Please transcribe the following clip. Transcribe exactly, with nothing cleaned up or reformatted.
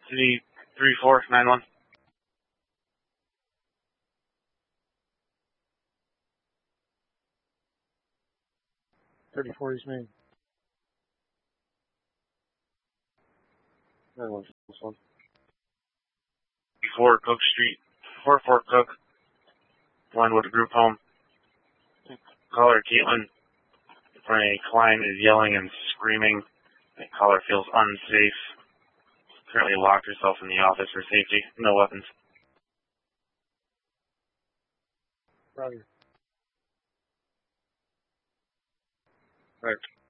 City three four nine one. thirty-four East Main. nine one one. four Cook Street. four four Cook. Glenwood Group Home. Caller Caitlin. A client is yelling and screaming. The caller feels unsafe. Currently locked herself in the office for safety. No weapons. Roger. Right.